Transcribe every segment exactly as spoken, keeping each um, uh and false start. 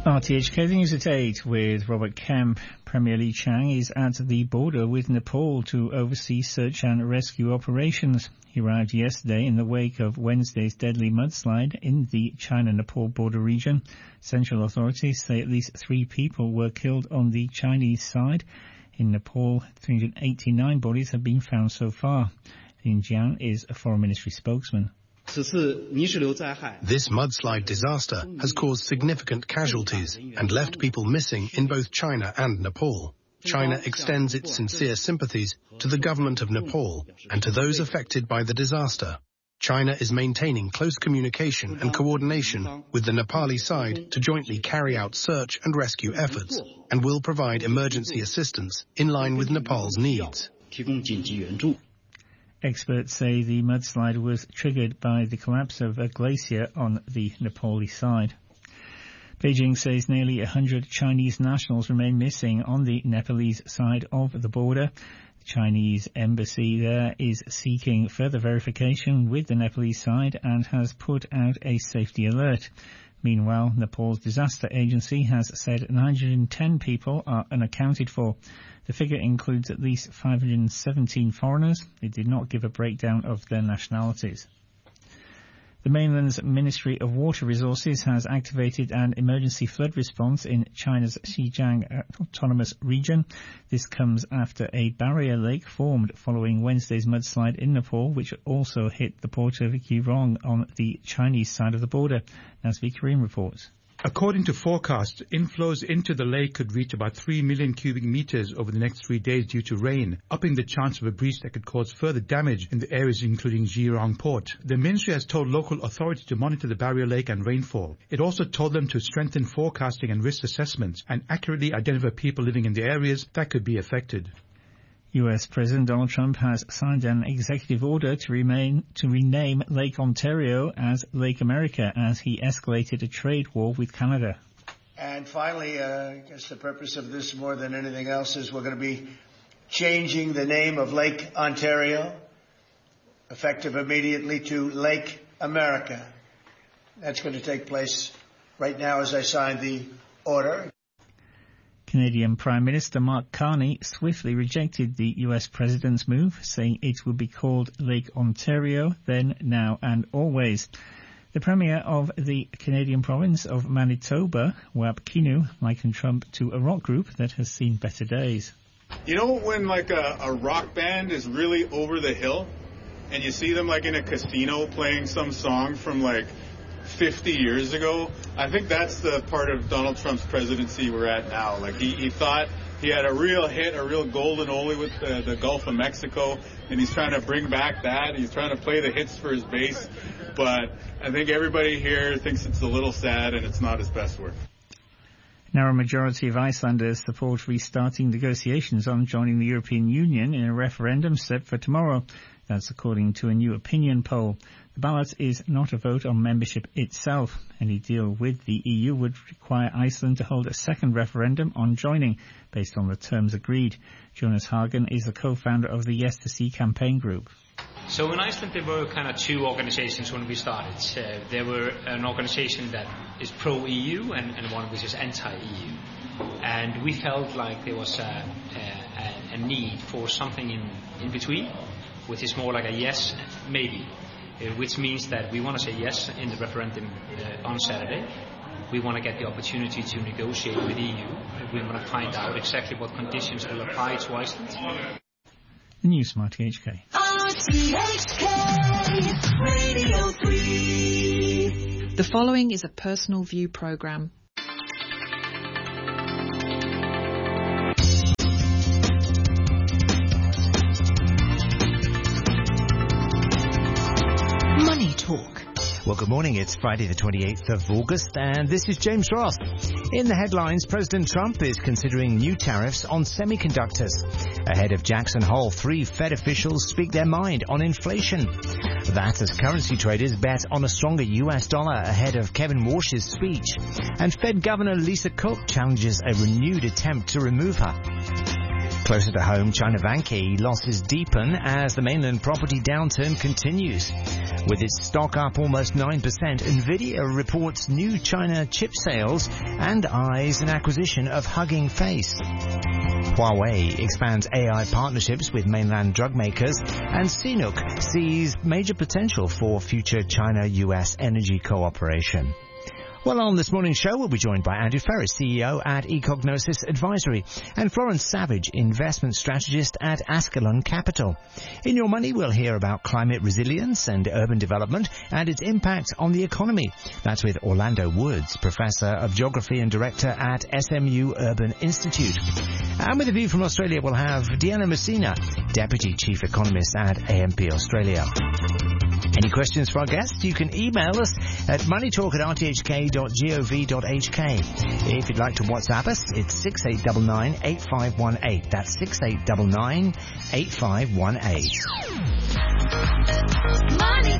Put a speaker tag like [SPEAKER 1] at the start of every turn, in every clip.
[SPEAKER 1] R T H K, the news at eight with Robert Kemp. Premier Li Qiang is at the border with Nepal to oversee search and rescue operations. He arrived yesterday in the wake of Wednesday's deadly mudslide in the China-Nepal border region. Central authorities say at least three people were killed on the Chinese side. In Nepal, three hundred eighty-nine bodies have been found so far. Lin Jiang is a foreign ministry spokesman.
[SPEAKER 2] This mudslide disaster has caused significant casualties and left people missing in both China and Nepal. China extends its sincere sympathies to the government of Nepal and to those affected by the disaster. China is maintaining close communication and coordination with the Nepali side to jointly carry out search and rescue efforts and will provide emergency assistance in line with Nepal's needs.
[SPEAKER 1] Experts say the mudslide was triggered by the collapse of a glacier on the Nepali side. Beijing says nearly one hundred Chinese nationals remain missing on the Nepalese side of the border. The Chinese embassy there is seeking further verification with the Nepalese side and has put out a safety alert. Meanwhile, Nepal's disaster agency has said nine hundred ten people are unaccounted for. The figure includes at least five hundred seventeen foreigners. It did not give a breakdown of their nationalities. The mainland's Ministry of Water Resources has activated an emergency flood response in China's Xinjiang Autonomous Region. This comes after a barrier lake formed following Wednesday's mudslide in Nepal, which also hit the port of Yirong on the Chinese side of the border. Nazvi Karim reports.
[SPEAKER 3] According to forecasts, inflows into the lake could reach about three million cubic meters over the next three days due to rain, upping the chance of a breach that could cause further damage in the areas including Yirong port. The ministry has told local authorities to monitor the barrier lake and rainfall. It also told them to strengthen forecasting and risk assessments and accurately identify people living in the areas that could be affected.
[SPEAKER 1] U S President Donald Trump has signed an executive order to remain to rename Lake Ontario as Lake America as he escalated a trade war with Canada.
[SPEAKER 4] And finally, uh, I guess the purpose of this more than anything else is we're going to be changing the name of Lake Ontario, effective immediately, to Lake America. That's going to take place right now as I sign the order.
[SPEAKER 1] Canadian Prime Minister Mark Carney swiftly rejected the U S president's move, saying it would be called Lake Ontario then, now and always. The Premier of the Canadian province of Manitoba, Wap Kinew, likened Trump to a rock group that has seen better days.
[SPEAKER 5] You know when like a, a rock band is really over the hill and you see them like in a casino playing some song from like fifty years ago? I think that's the part of Donald Trump's presidency we're at now. Like he, he thought he had a real hit, a real golden oldie with the, the Gulf of Mexico, and he's trying to bring back that. He's trying to play the hits for his base, but I think everybody here thinks it's a little sad and it's not his best work.
[SPEAKER 1] Now a majority of Icelanders support restarting negotiations on joining the European Union in a referendum set for tomorrow. That's according to a new opinion poll. The ballot is not a vote on membership itself. Any deal with the E U would require Iceland to hold a second referendum on joining, based on the terms agreed. Jonas Hagen is the co-founder of the Yes to See campaign group.
[SPEAKER 6] So in Iceland there were kind of two organizations when we started. Uh, there were an organization that is pro-E U and, and one which is anti-E U. And we felt like there was a, a, a need for something in, in between, which is more like a yes, maybe, uh, which means that we want to say yes in the referendum uh, on Saturday. We want to get the opportunity to negotiate with the E U. We want to find out exactly what conditions will apply to Iceland.
[SPEAKER 1] The news from R T H K.
[SPEAKER 7] R T H K Radio three.
[SPEAKER 8] The following is a personal view program.
[SPEAKER 9] Money Talk. Well, good morning. It's Friday the twenty-eighth of August, and this is James Ross. In the headlines, President Trump is considering new tariffs on semiconductors. Ahead of Jackson Hole, three Fed officials speak their mind on inflation. That as currency traders bet on a stronger U S dollar ahead of Kevin Warsh's speech. And Fed Governor Lisa Cook challenges a renewed attempt to remove her. Closer to home, China Vanke losses deepen as the mainland property downturn continues. With its stock up almost nine percent, Nvidia reports new China chip sales and eyes an acquisition of Hugging Face. Huawei expands A I partnerships with mainland drug makers, and CNOOC sees major potential for future China-U S energy cooperation. Well, on this morning's show, we'll be joined by Andrew Ferris, C E O at Ecognosis Advisory, and Florence Savage, investment strategist at Ascalon Capital. In Your Money, we'll hear about climate resilience and urban development and its impact on the economy. That's with Orlando Woods, Professor of Geography and Director at S M U Urban Institute. And with a view from Australia, we'll have Deanna Messina, Deputy Chief Economist at A M P Australia. Any questions for our guests? You can email us at moneytalk at r t h k dot gov dot h k. If you'd like to WhatsApp us, it's six eight nine nine, eight five one eight. That's six eight nine nine, eight five one eight.
[SPEAKER 7] Money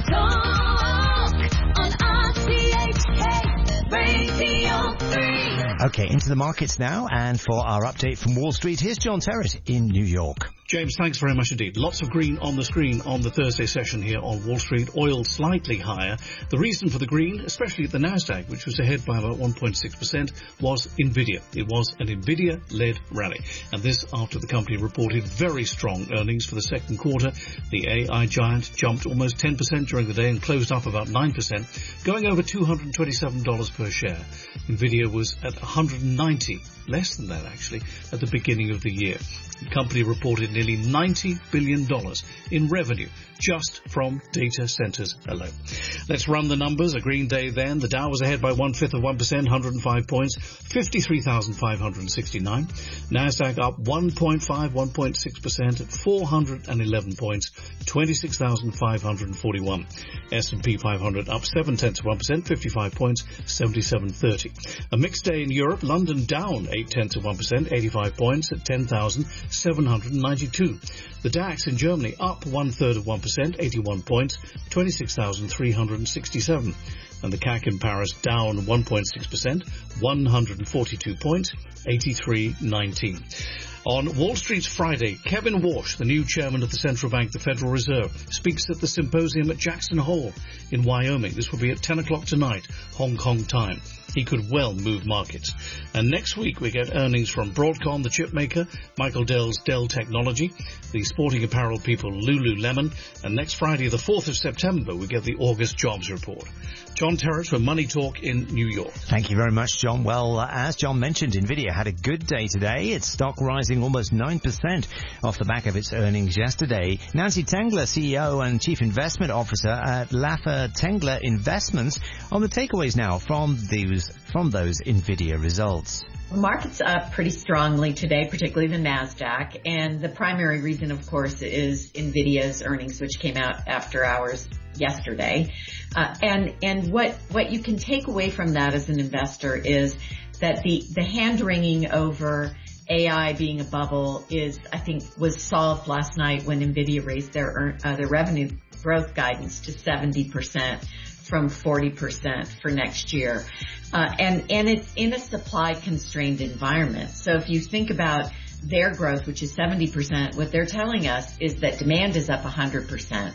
[SPEAKER 7] Talk on R T H K Radio three.
[SPEAKER 9] Okay, into the markets now, and for our update from Wall Street, here's John Terrett in New York.
[SPEAKER 10] James, thanks very much indeed. Lots of green on the screen on the Thursday session here on Wall Street. Oil slightly higher. The reason for the green, especially at the Nasdaq, which was ahead by about one point six percent, was Nvidia. It was an Nvidia-led rally. And this after the company reported very strong earnings for the second quarter. The A I giant jumped almost ten percent during the day and closed up about nine percent, going over two hundred twenty-seven dollars per share. Nvidia was at one hundred ninety, less than that actually, at the beginning of the year. The company reported nearly ninety billion dollars in revenue just from data centers alone. Let's run the numbers. A green day then. The Dow was ahead by one-fifth of one percent, one hundred five points, fifty-three thousand five hundred sixty-nine. NASDAQ up one point five, one point six percent at four hundred eleven points, twenty-six thousand five hundred forty-one. S and P five hundred up seven tenths of one percent, fifty-five points, seventy-seven thirty. A mixed day in Europe. London down eight tenths of one percent, eighty-five points at ten thousand seven hundred ninety-two. The DAX in Germany up one-third of one percent, eighty-one points, twenty-six thousand three hundred sixty-seven. And the C A C in Paris down one point six percent, one hundred forty-two points, eighty-three nineteen. On Wall Street's Friday, Kevin Warsh, the new chairman of the central bank, the Federal Reserve, speaks at the symposium at Jackson Hole in Wyoming. This will be at ten o'clock tonight, Hong Kong time. He could well move markets. And next week we get earnings from Broadcom, the chip maker, Michael Dell's Dell Technology, the sporting apparel people Lululemon, and next Friday, the fourth of September, we get the August jobs report. John Terrett for Money Talk in New York.
[SPEAKER 9] Thank you very much, John. Well, uh, as John mentioned, Nvidia had a good day today. Its stock rising almost nine percent off the back of its earnings yesterday. Nancy Tengler, C E O and Chief Investment Officer at Laffer Tengler Investments, on the takeaways now from those from those Nvidia results.
[SPEAKER 11] The market's up pretty strongly today, particularly the NASDAQ, and the primary reason, of course, is NVIDIA's earnings, which came out after hours yesterday. Uh, and and what, what you can take away from that as an investor is that the, the hand-wringing over A I being a bubble is, I think, was solved last night when NVIDIA raised their, uh, their revenue growth guidance to seventy percent from forty percent for next year. Uh, and, and it's in a supply-constrained environment. So if you think about their growth, which is seventy percent, what they're telling us is that demand is up one hundred percent.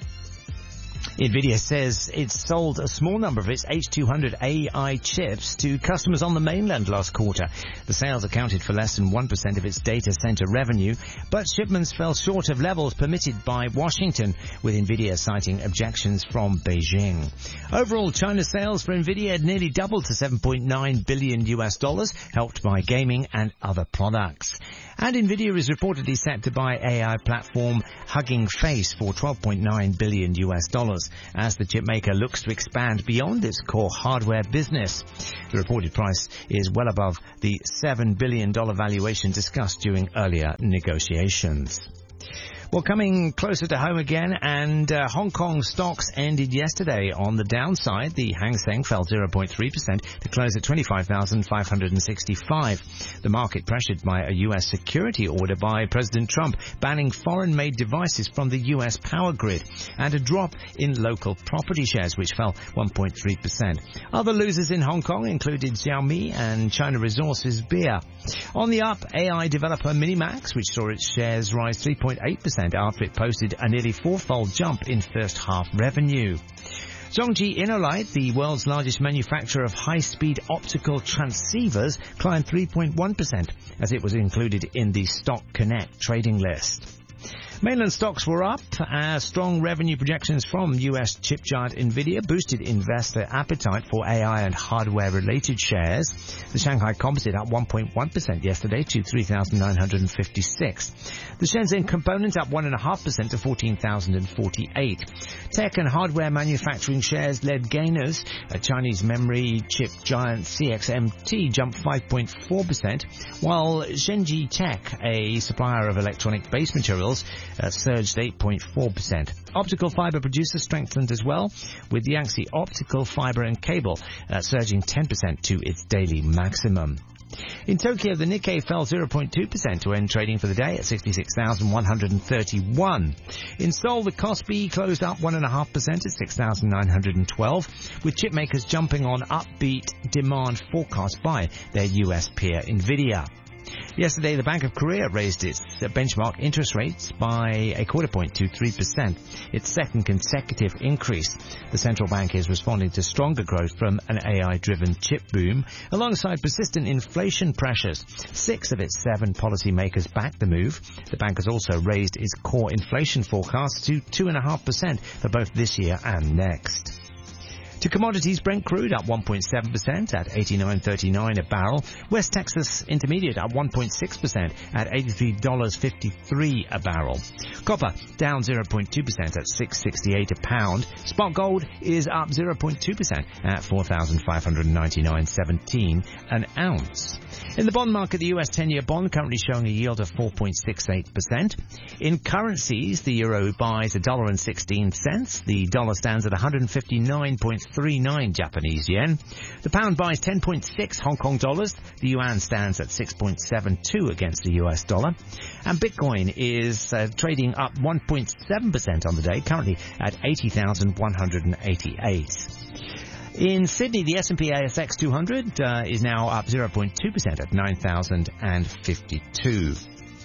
[SPEAKER 9] Nvidia says it sold a small number of its H two hundred A I chips to customers on the mainland last quarter. The sales accounted for less than one percent of its data center revenue, but shipments fell short of levels permitted by Washington, with Nvidia citing objections from Beijing. Overall, China's sales for Nvidia had nearly doubled to seven point nine billion U S dollars, helped by gaming and other products. And Nvidia is reportedly set to buy A I platform Hugging Face for twelve point nine billion U S dollars as the chipmaker looks to expand beyond its core hardware business. The reported price is well above the seven billion dollars valuation discussed during earlier negotiations. Well, coming closer to home again, and uh, Hong Kong stocks ended yesterday on the downside. The Hang Seng fell zero point three percent to close at twenty-five thousand five hundred sixty-five. The market pressured by a U S security order by President Trump banning foreign-made devices from the U S power grid, and a drop in local property shares, which fell one point three percent. Other losers in Hong Kong included Xiaomi and China Resources Beer. On the up, A I developer Minimax, which saw its shares rise three point eight percent after it posted a nearly fourfold jump in first half revenue. Zhongji Innolight, the world's largest manufacturer of high-speed optical transceivers, climbed three point one percent as it was included in the Stock Connect trading list. Mainland stocks were up as strong revenue projections from U S chip giant Nvidia boosted investor appetite for A I and hardware-related shares. The Shanghai Composite up one point one percent yesterday to three thousand nine hundred fifty-six. The Shenzhen Component up one point five percent to fourteen thousand forty-eight. Tech and hardware manufacturing shares led gainers. A Chinese memory chip giant C X M T jumped five point four percent, while Zhenji Tech, a supplier of electronic base materials, uh, surged eight point four percent. Optical fiber producers strengthened as well, with Yangtze Optical Fiber and Cable uh, surging ten percent to its daily maximum. In Tokyo, the Nikkei fell zero point two percent to end trading for the day at sixty-six thousand one hundred thirty-one. In Seoul, the Kospi closed up one point five percent at six thousand nine hundred twelve, with chip makers jumping on upbeat demand forecast by their U S peer Nvidia. Yesterday, the Bank of Korea raised its benchmark interest rates by a quarter point to three percent, its second consecutive increase. The central bank is responding to stronger growth from an A I-driven chip boom, alongside persistent inflation pressures. Six of its seven policymakers backed the move. The bank has also raised its core inflation forecast to two point five percent for both this year and next. To commodities, Brent crude up one point seven percent at eighty-nine thirty-nine a barrel. West Texas Intermediate up one point six percent at eighty-three dollars and fifty-three cents a barrel. Copper down zero point two percent at six sixty-eight a pound. Spot gold is up zero point two percent at four thousand five hundred ninety-nine dollars and seventeen cents an ounce. In the bond market, the U S ten-year bond currently showing a yield of four point six eight percent. In currencies, the euro buys a dollar and sixteen cents. The dollar stands at one hundred fifty-nine point three nine Japanese yen. The pound buys ten point six Hong Kong dollars. The yuan stands at six point seven two against the U S dollar. And Bitcoin is uh, trading up one point seven percent on the day, currently at eighty thousand one hundred eighty-eight. In Sydney, the S and P A S X two hundred uh, is now up zero point two percent at nine thousand fifty-two.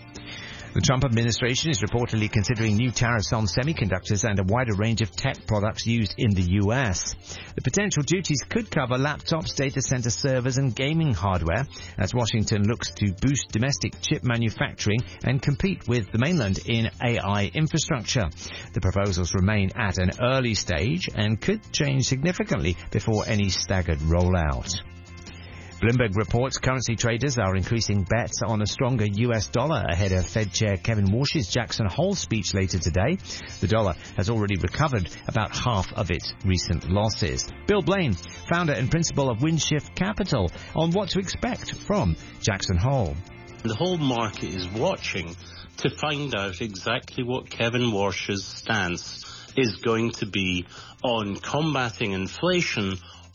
[SPEAKER 9] The Trump administration is reportedly considering new tariffs on semiconductors and a wider range of tech products used in the U S. The potential duties could cover laptops, data center servers and gaming hardware as Washington looks to boost domestic chip manufacturing and compete with the mainland in A I infrastructure. The proposals remain at an early stage and could change significantly before any staggered rollout. Bloomberg reports currency traders are increasing bets on a stronger U S dollar ahead of Fed Chair Kevin Warsh's Jackson Hole speech later today. The dollar has already recovered about half of its recent losses. Bill Blaine, founder and principal of Windshift Capital, on what to expect from Jackson Hole.
[SPEAKER 12] The whole market is watching to find out exactly what Kevin Warsh's stance is going to be on combating inflation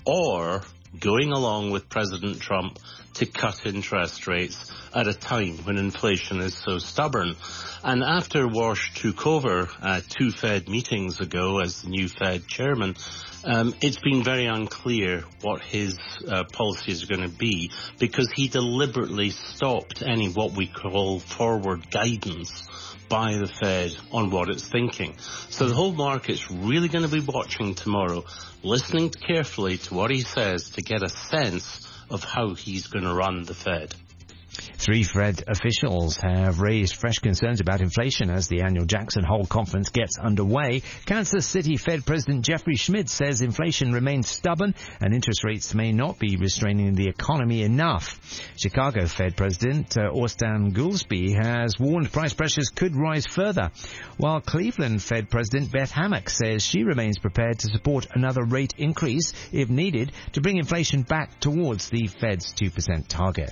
[SPEAKER 12] or going along with President Trump to cut interest rates at a time when inflation is so stubborn. And after Warsh took over uh, two Fed meetings ago as the new Fed chairman, um, it's been very unclear what his uh, policies are going to be, because he deliberately stopped any what we call forward guidance by the Fed on what it's thinking. So the whole market's really going to be watching tomorrow, listening carefully to what he says to get a sense of how he's going to run the Fed.
[SPEAKER 9] Three Fed officials have raised fresh concerns about inflation as the annual Jackson Hole conference gets underway. Kansas City Fed President Jeffrey Schmidt says inflation remains stubborn and interest rates may not be restraining the economy enough. Chicago Fed President uh, Austan Goolsbee has warned price pressures could rise further, while Cleveland Fed President Beth Hammack says she remains prepared to support another rate increase if needed to bring inflation back towards the Fed's two percent target.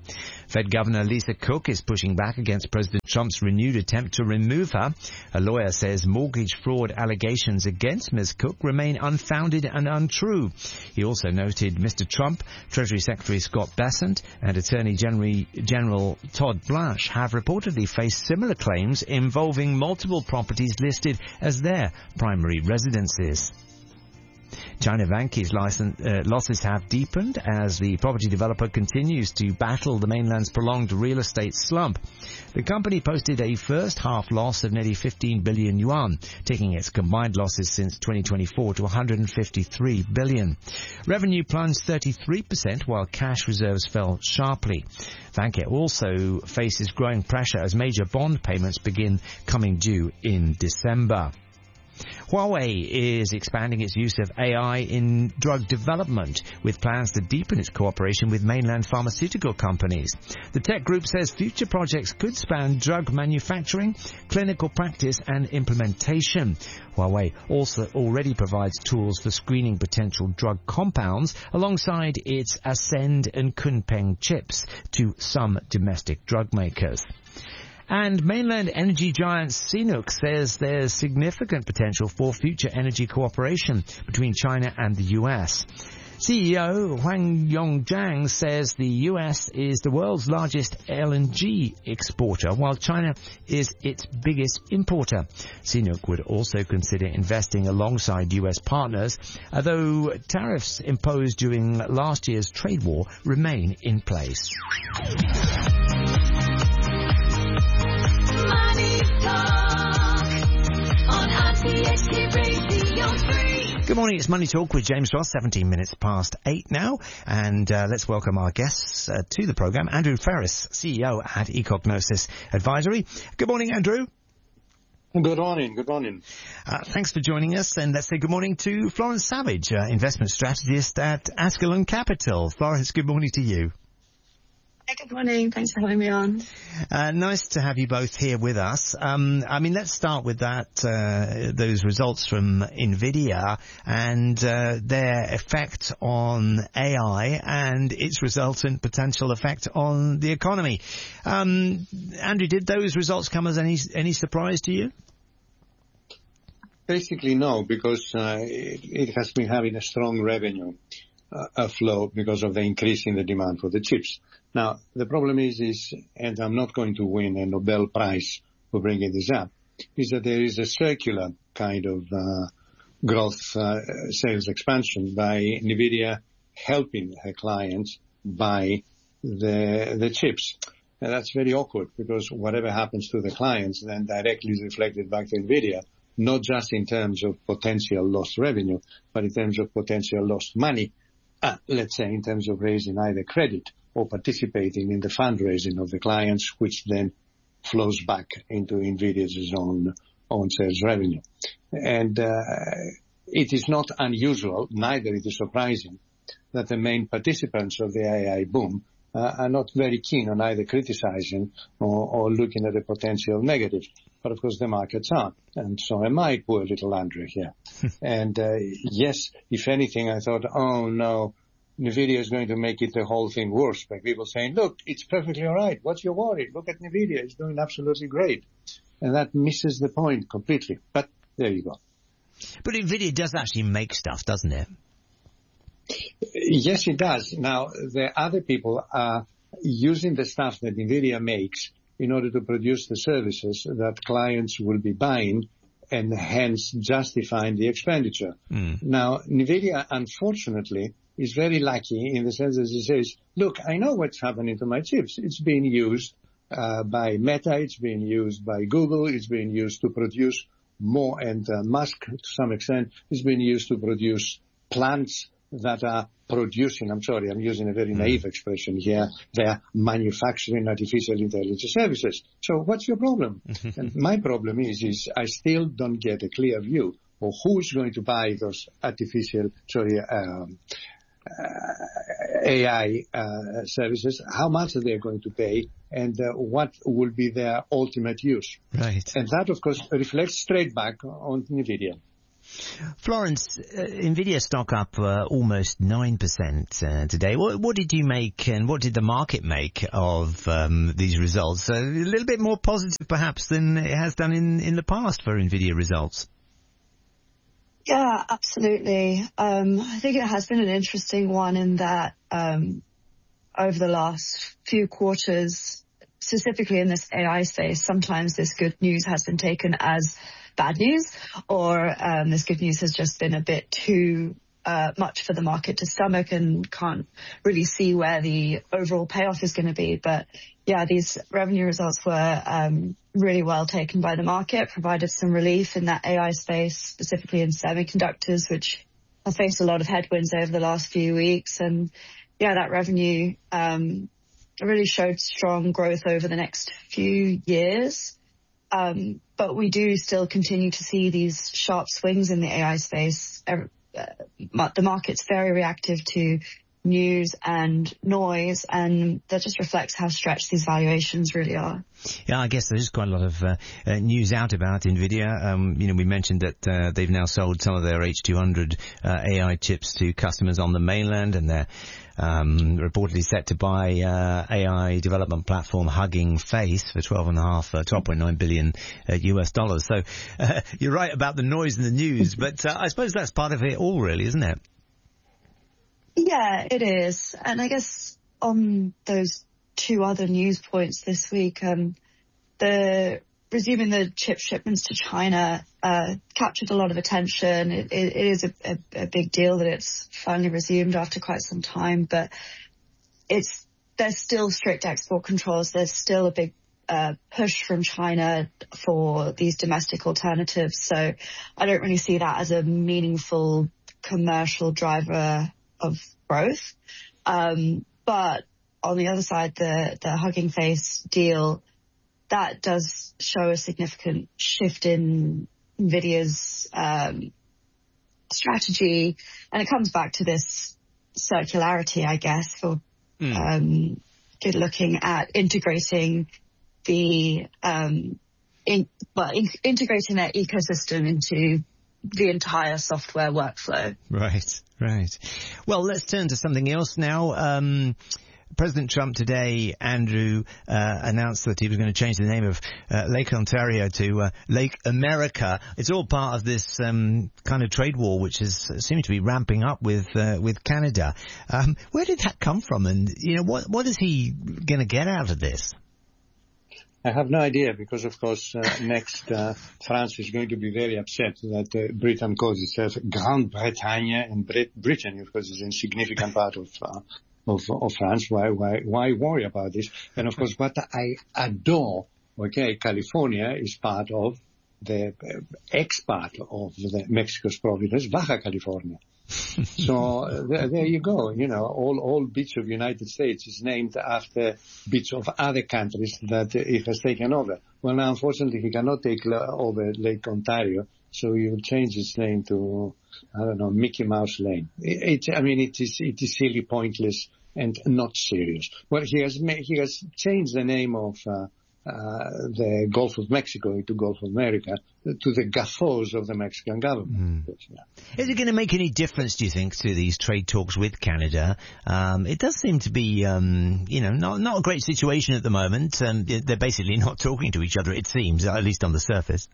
[SPEAKER 9] Fed Governor Lisa Cook is pushing back against President Trump's renewed attempt to remove her. A lawyer says mortgage fraud allegations against Miz Cook remain unfounded and untrue. He also noted Mister Trump, Treasury Secretary Scott Bessent, and Attorney General Todd Blanche have reportedly faced similar claims involving multiple properties listed as their primary residences. China Vanke's license, uh, losses have deepened as the property developer continues to battle the mainland's prolonged real estate slump. The company posted a first half loss of nearly fifteen billion yuan, taking its combined losses since twenty twenty-four to one hundred fifty-three billion. Revenue plunged thirty-three percent while cash reserves fell sharply. Vanke also faces growing pressure as major bond payments begin coming due in December. Huawei is expanding its use of A I in drug development, with plans to deepen its cooperation with mainland pharmaceutical companies. The tech group says future projects could span drug manufacturing, clinical practice and implementation. Huawei also already provides tools for screening potential drug compounds alongside its Ascend and Kunpeng chips to some domestic drug makers. And mainland energy giant Sinopec says there's significant potential for future energy cooperation between China and the U S. C E O Huang Yongjiang says the U S is the world's largest L N G exporter, while China is its biggest importer. Sinopec would also consider investing alongside U S partners, although tariffs imposed during last year's trade war remain in place. Good morning, it's Money Talk with James Ross, seventeen minutes past eight now, and uh, let's welcome our guests uh, to the programme. Andrew Ferris, C E O at Ecognosis Advisory. Good morning, Andrew.
[SPEAKER 13] Good morning, good morning.
[SPEAKER 9] Uh, thanks for joining us, and let's say good morning to Florence Savage, uh, investment strategist at Ascalon Capital. Florence, good morning to you.
[SPEAKER 14] Good morning. Thanks for having me on.
[SPEAKER 9] Uh, nice to have you both here with us. Um, I mean, let's start with that, uh, those results from NVIDIA and uh, their effect on A I and its resultant potential effect on the economy. Um, Andrew, did those results come as any any surprise to you?
[SPEAKER 13] Basically, no, because uh, it, it has been having a strong revenue uh, flow because of the increase in the demand for the chips. Now, the problem is, is, and I'm not going to win a Nobel Prize for bringing this up, is that there is a circular kind of uh, growth, uh, sales expansion by NVIDIA helping her clients buy the the chips. And that's very awkward because whatever happens to the clients then directly is reflected back to NVIDIA, not just in terms of potential lost revenue, but in terms of potential lost money, uh, let's say in terms of raising either credit or participating in the fundraising of the clients, which then flows back into NVIDIA's own, own sales revenue. And uh, it is not unusual, neither it is surprising, that the main participants of the A I boom uh, are not very keen on either criticizing or, or looking at the potential negative. But of course the markets are, and so am I, poor little Andrew here. And uh, yes, if anything, I thought, oh no, NVIDIA is going to make it the whole thing worse by people saying, look, it's perfectly all right. What's your worry? Look at NVIDIA. It's doing absolutely great. And that misses the point completely. But there you go.
[SPEAKER 9] But NVIDIA does actually make stuff, doesn't it?
[SPEAKER 13] Yes, it does. Now, the other people are using the stuff that NVIDIA makes in order to produce the services that clients will be buying and hence justifying the expenditure. Mm. Now, NVIDIA, unfortunately, is very lucky in the sense that it says, look, I know what's happening to my chips. It's being used uh, by Meta, it's being used by Google, it's being used to produce more, and uh, Musk, to some extent, is being used to produce plants that are producing, I'm sorry, I'm using a very naive expression here, they're manufacturing artificial intelligence services. So what's your problem? And my problem is, is I still don't get a clear view of who is going to buy those artificial, sorry, um, uh, A I uh, services, how much are they going to pay, and uh, what will be their ultimate use.
[SPEAKER 9] Right.
[SPEAKER 13] And that, of course, reflects straight back on NVIDIA.
[SPEAKER 9] Florence, uh, NVIDIA stock up uh, almost nine percent uh, today. What, what did you make and what did the market make of um, these results? Uh, a little bit more positive perhaps than it has done in, in the past for NVIDIA results.
[SPEAKER 14] Yeah, absolutely. Um, I think it has been an interesting one in that um, over the last few quarters, specifically in this A I space, sometimes this good news has been taken as bad news, or um, this good news has just been a bit too uh, much for the market to stomach and can't really see where the overall payoff is going to be. But yeah, these revenue results were um, really well taken by the market, provided some relief in that A I space, specifically in semiconductors, which have faced a lot of headwinds over the last few weeks. And yeah, that revenue um, really showed strong growth over the next few years. Um, but we do still continue to see these sharp swings in the A I space. Uh, the market's very reactive to news and noise, and that just reflects how stretched these valuations really are.
[SPEAKER 9] Yeah, I guess there's quite a lot of uh, uh, news out about NVIDIA. Um, you know, we mentioned that uh, they've now sold some of their H two hundred uh, A I chips to customers on the mainland, and they're um, reportedly set to buy uh, A I development platform Hugging Face for twelve and a half, uh, twelve point nine billion uh, U S dollars. So uh, you're right about the noise in the news, but uh, I suppose that's part of it all, really, isn't it?
[SPEAKER 14] Yeah, it is. And I guess on those two other news points this week, um, the resuming the chip shipments to China uh, captured a lot of attention. It, it, it is a, a, a big deal that it's finally resumed after quite some time, but it's there's still strict export controls. There's still a big uh, push from China for these domestic alternatives. So I don't really see that as a meaningful commercial driver of growth. Um, but on the other side, the, the Hugging Face deal, that does show a significant shift in NVIDIA's um, strategy. And it comes back to this circularity, I guess, for mm. um, looking at integrating the, um, in, well, in, integrating their ecosystem into the entire software workflow.
[SPEAKER 9] Right, right. Well, let's turn to something else now. Um, President Trump today, Andrew, uh, announced that he was going to change the name of uh, Lake Ontario to uh, Lake America. It's all part of this um, kind of trade war, which is seeming to be ramping up with uh, with Canada. Um, where did that come from? And, you know, what what is he going to get out of this?
[SPEAKER 13] I have no idea because, of course, uh, next uh, France is going to be very upset that uh, Britain calls itself Grande Bretagne, and Brit- Britain, of course, is an insignificant part of, uh, of of France. Why why why worry about this? And of course, what I adore, okay, California is part of the uh, ex-part of the Mexico's province, Baja California. So uh, there, there you go. You know, all all bits of United States is named after bits of other countries that uh, it has taken over. Well, now unfortunately he cannot take uh, over Lake Ontario, so he will change its name to I don't know Mickey Mouse Lane. It, it I mean, it is it is really pointless and not serious. Well, he has ma- he has changed the name of uh, uh, the Gulf of Mexico into Gulf of America to the G A F Os of the Mexican government. Mm. Yeah.
[SPEAKER 9] Is it going to make any difference, do you think, to these trade talks with Canada? Um, it does seem to be, um, you know, not not a great situation at the moment. Um, they're basically not talking to each other, it seems, at least on the surface.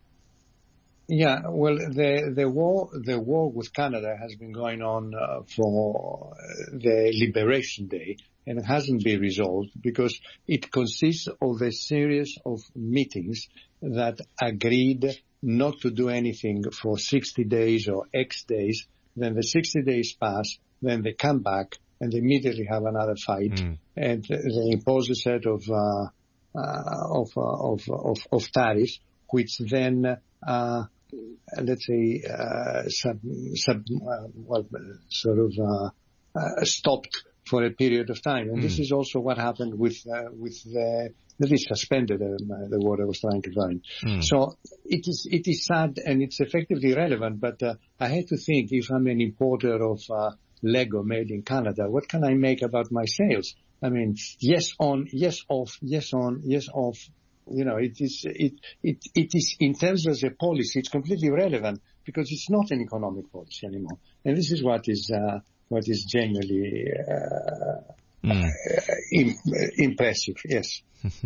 [SPEAKER 13] Yeah, well, the the war the war with Canada has been going on uh, for the Liberation Day, and it hasn't been resolved because it consists of a series of meetings that agreed not to do anything for sixty days or X days. Then the sixty days pass, then they come back and they immediately have another fight, mm. and they impose a set of uh, uh, of, uh, of of of tariffs, which then uh, let's say uh, sub, sub uh, well sort of uh, uh, stopped for a period of time, and mm. this is also what happened with uh, with the. That is suspended, um, uh, the word I was trying to find. Mm. So it is it is sad and it's effectively relevant, but uh, I had to think, if I'm an importer of uh, Lego made in Canada, what can I make about my sales? I mean, yes on, yes off, yes on, yes off. You know, it is, it, it, it is, in terms of the policy, it's completely irrelevant because it's not an economic policy anymore. And this is what is, uh, what is genuinely, uh, mm. uh, im- impressive, yes.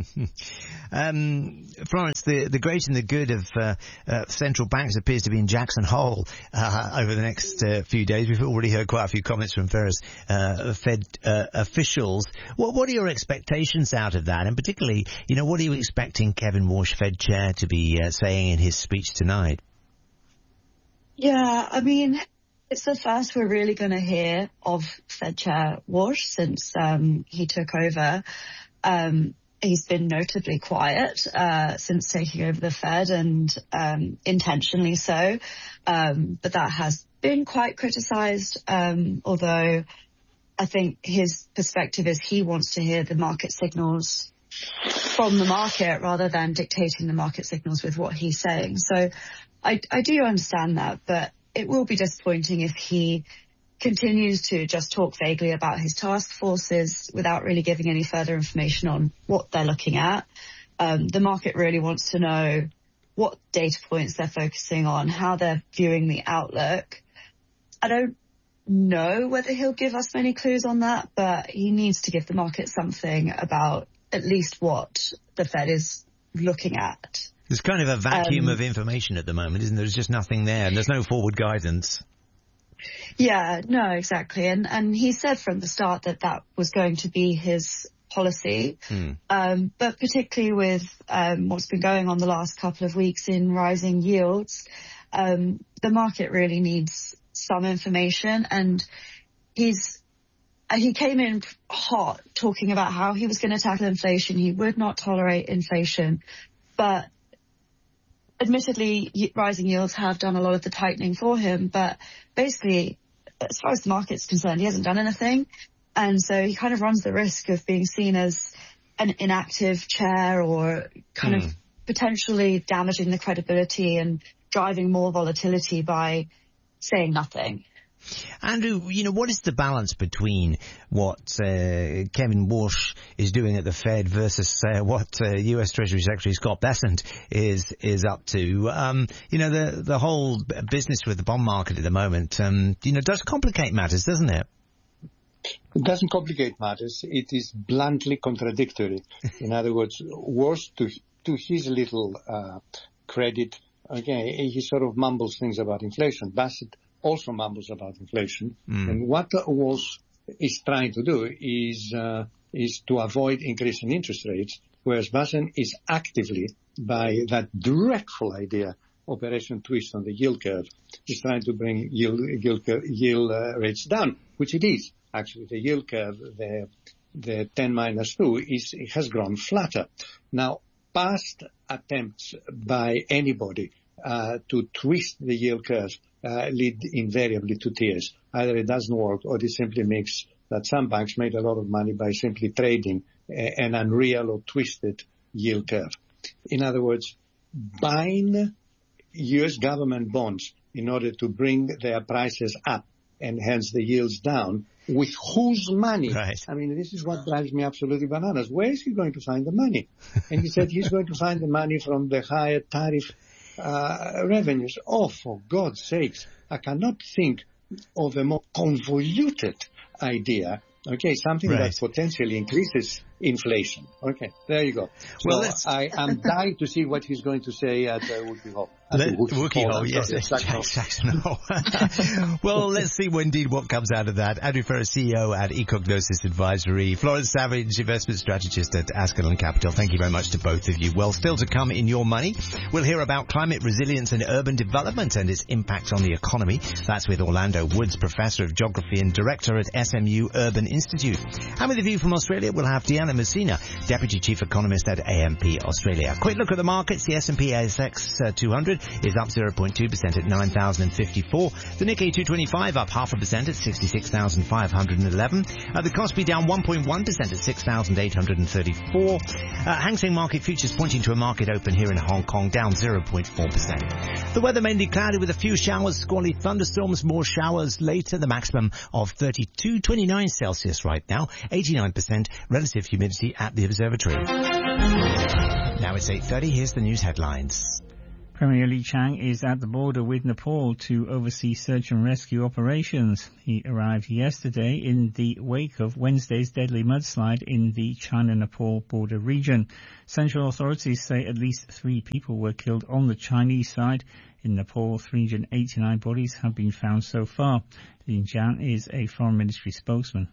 [SPEAKER 9] um, Florence, the, the great and the good of uh, uh, central banks appears to be in Jackson Hole uh, over the next uh, few days. We've already heard quite a few comments from various uh, Fed uh, officials. What, what are your expectations out of that? And particularly, you know, what are you expecting Kevin Warsh, Fed chair, to be uh, saying in his speech tonight?
[SPEAKER 14] Yeah, I mean, It's the first we're really going to hear of Fed Chair Warsh since um, he took over. Um, he's been notably quiet uh, since taking over the Fed, and um, intentionally so. Um, but that has been quite criticized, um, although I think his perspective is he wants to hear the market signals from the market rather than dictating the market signals with what he's saying. So I, I do understand that, but it will be disappointing if he continues to just talk vaguely about his task forces without really giving any further information on what they're looking at. Um, the market really wants to know what data points they're focusing on, how they're viewing the outlook. I don't know whether he'll give us many clues on that, but he needs to give the market something about at least what the Fed is looking at.
[SPEAKER 9] There's kind of a vacuum
[SPEAKER 14] Um,
[SPEAKER 9] of information at the moment, isn't there? There's just nothing there, and there's no forward guidance.
[SPEAKER 14] Yeah, no, exactly. And and he said from the start that that was going to be his policy.
[SPEAKER 9] Hmm.
[SPEAKER 14] Um, but particularly with um, what's been going on the last couple of weeks in rising yields, um, the market really needs some information. And he's uh, he came in hot talking about how he was going to tackle inflation. He would not tolerate inflation. But admittedly, y- rising yields have done a lot of the tightening for him, but basically, as far as the market's concerned, he hasn't done anything. And so he kind of runs the risk of being seen as an inactive chair or kind
[SPEAKER 9] Hmm.
[SPEAKER 14] of potentially damaging the credibility and driving more volatility by saying nothing.
[SPEAKER 9] Andrew, you know, what is the balance between what uh, Kevin Warsh is doing at the Fed versus uh, what uh, U S Treasury Secretary Scott Bessent is is up to? Um, you know, the the whole b- business with the bond market at the moment, um, you know, does complicate matters, doesn't it?
[SPEAKER 13] It doesn't complicate matters. It is bluntly contradictory. In other words, Warsh, to to his little uh, credit, okay, he sort of mumbles things about inflation. Bassett also mumbles about inflation.
[SPEAKER 9] Mm.
[SPEAKER 13] And what Walsh is trying to do is uh, is to avoid increasing interest rates, whereas Bassett is actively, by that dreadful idea, Operation Twist on the yield curve, is trying to bring yield, yield, cur- yield uh, rates down, which it is. Actually, the yield curve, the the ten minus two, is it has grown flatter. Now, past attempts by anybody uh, to twist the yield curve uh, lead invariably to tears. Either it doesn't work, or it simply makes that some banks made a lot of money by simply trading a, an unreal or twisted yield curve. In other words, buying U S government bonds in order to bring their prices up and hence the yields down, with whose money?
[SPEAKER 9] Right.
[SPEAKER 13] I mean, this is what drives me absolutely bananas. Where is he going to find the money? And he said he's going to find the money from the higher tariff uh, revenues. Oh, for God's sakes, I cannot think of a more convoluted idea. Okay, something
[SPEAKER 9] Right.
[SPEAKER 13] that potentially increases inflation. Okay, there you go.
[SPEAKER 9] Well,
[SPEAKER 13] So
[SPEAKER 9] let's-
[SPEAKER 13] I am dying to see what he's going to say at uh, Woodley Hall. At
[SPEAKER 9] Let,
[SPEAKER 13] Woodley
[SPEAKER 9] Wookie
[SPEAKER 13] Hall,
[SPEAKER 9] Hole,
[SPEAKER 13] I'm
[SPEAKER 9] yes,
[SPEAKER 13] sorry,
[SPEAKER 9] yes,
[SPEAKER 13] Jackson Hole.
[SPEAKER 9] Jack Jackson Hole. Well, let's see what, indeed what comes out of that. Andrew Ferris, C E O at Ecognosis Advisory, Florence Savage, investment strategist at Ascalon Capital. Thank you very much to both of you. Well, still to come in Your Money, we'll hear about climate resilience and urban development and its impact on the economy. That's with Orlando Woods, Professor of Geography and Director at S M U Urban Institute. And with a view from Australia, we'll have Deanna Messina, Deputy Chief Economist at A M P Australia. Quick look at the markets. The S and P A S X uh, two hundred is up zero point two percent at nine thousand fifty-four. The Nikkei two twenty-five up half a percent at sixty-six thousand five hundred eleven. Uh, the Kospi down one point one percent at six thousand eight hundred thirty-four. Uh, Hang Seng Market Futures pointing to a market open here in Hong Kong down zero point four percent. The weather mainly cloudy with a few showers, squally thunderstorms, more showers later. The maximum of thirty-two, twenty-nine Celsius right now, eighty-nine percent relative humidity at the observatory. Now it's eight thirty. Here's the news headlines.
[SPEAKER 1] Premier Li Chang is at the border with Nepal to oversee search and rescue operations. He arrived yesterday in the wake of Wednesday's deadly mudslide in the China-Nepal border region. Central authorities say at least three people were killed on the Chinese side. In Nepal, three hundred eighty-nine bodies have been found so far. Lin Jiang is a foreign ministry spokesman.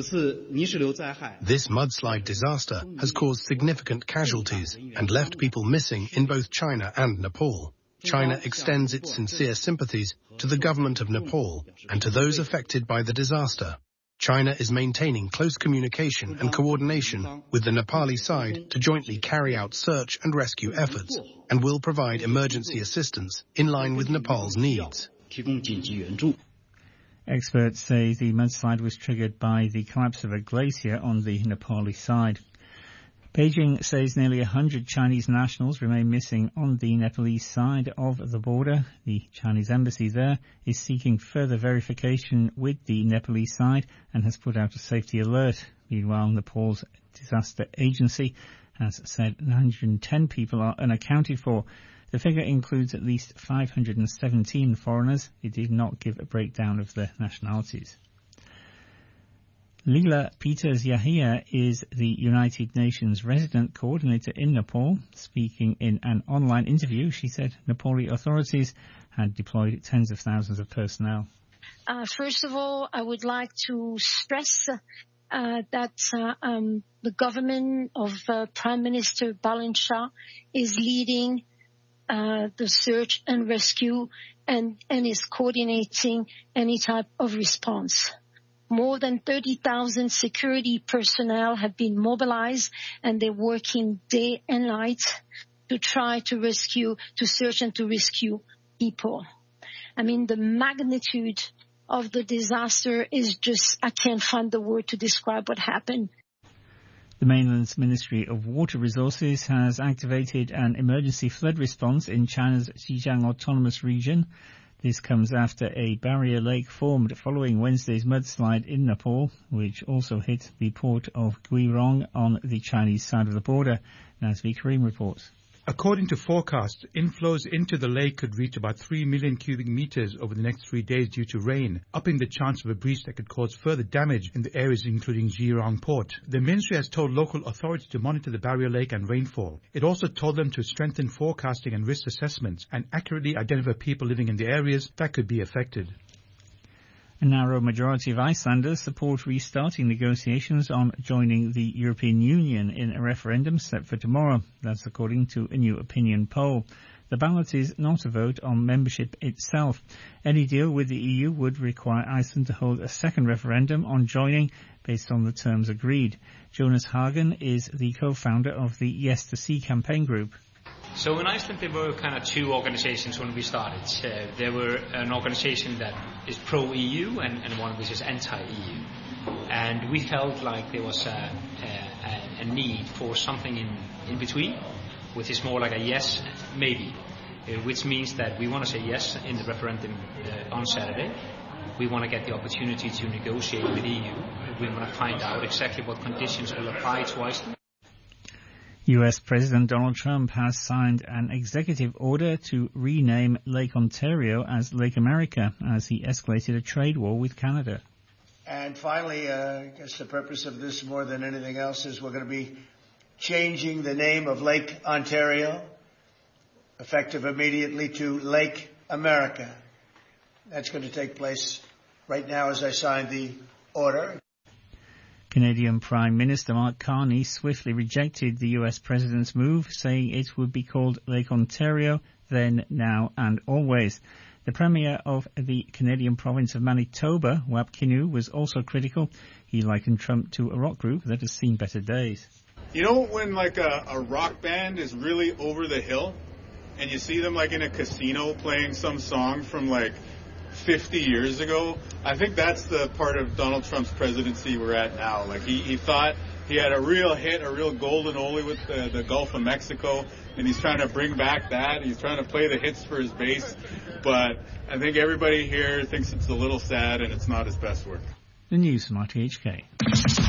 [SPEAKER 2] This mudslide disaster has caused significant casualties and left people missing in both China and Nepal. China extends its sincere sympathies to the government of Nepal and to those affected by the disaster. China is maintaining close communication and coordination with the Nepali side to jointly carry out search and rescue efforts and will provide emergency assistance in line with Nepal's needs.
[SPEAKER 1] Experts say the mudslide was triggered by the collapse of a glacier on the Nepali side. Beijing says nearly one hundred Chinese nationals remain missing on the Nepalese side of the border. The Chinese embassy there is seeking further verification with the Nepalese side and has put out a safety alert. Meanwhile, Nepal's disaster agency has said one hundred ten people are unaccounted for. The figure includes at least five hundred seventeen foreigners. It did not give a breakdown of their nationalities. Leela Peters-Yahia is the United Nations resident coordinator in Nepal. Speaking in an online interview, she said Nepali authorities had deployed tens of thousands of personnel.
[SPEAKER 15] Uh, first of all, I would like to stress uh, that uh, um, the government of uh, Prime Minister Balin Shah is leading uh, the search and rescue and, and is coordinating any type of response. More than thirty thousand security personnel have been mobilized, and they're working day and night to try to rescue, to search and to rescue people. I mean, the magnitude of the disaster is just, I can't find the word to describe what happened.
[SPEAKER 1] The mainland's Ministry of Water Resources has activated an emergency flood response in China's Xinjiang Autonomous Region. This comes after a barrier lake formed following Wednesday's mudslide in Nepal, which also hit the port of Guirong on the Chinese side of the border. Nazvi Karim reports.
[SPEAKER 3] According to forecasts, inflows into the lake could reach about three million cubic meters over the next three days due to rain, upping the chance of a breach that could cause further damage in the areas including Jirang Port. The ministry has told local authorities to monitor the barrier lake and rainfall. It also told them to strengthen forecasting and risk assessments and accurately identify people living in the areas that could be affected.
[SPEAKER 1] A narrow majority of Icelanders support restarting negotiations on joining the European Union in a referendum set for tomorrow. That's according to a new opinion poll. The ballot is not a vote on membership itself. Any deal with the E U would require Iceland to hold a second referendum on joining based on the terms agreed. Jonas Hagen is the co-founder of the Yes to See campaign group.
[SPEAKER 6] So in Iceland there were kind of two organizations when we started. Uh, there were an organization that is pro-E U and, and one which is anti-E U. And we felt like there was a, a, a need for something in, in between, which is more like a yes, maybe, uh, which means that we want to say yes in the referendum uh, on Saturday. We want to get the opportunity to negotiate with E U. We want to find out exactly what conditions will apply to Iceland.
[SPEAKER 1] U S President Donald Trump has signed an executive order to rename Lake Ontario as Lake America as he escalated a trade war with Canada.
[SPEAKER 4] And finally, uh, I guess the purpose of this more than anything else is we're going to be changing the name of Lake Ontario, effective immediately, to Lake America. That's going to take place right now as I sign the order.
[SPEAKER 1] Canadian Prime Minister Mark Carney swiftly rejected the U S President's move, saying it would be called Lake Ontario then, now and always. The Premier of the Canadian province of Manitoba, Wap Kinew, was also critical. He likened Trump to a rock group that has seen better days.
[SPEAKER 5] You know when like a, a rock band is really over the hill and you see them like in a casino playing some song from like fifty years ago? I think that's the part of Donald Trump's presidency we're at now. Like he, he thought he had a real hit, a real golden oldie with the, the Gulf of Mexico, and he's trying to bring back that. He's trying to play the hits for his base, but I think everybody here thinks it's a little sad and it's not his best work.
[SPEAKER 1] The news from R T H K.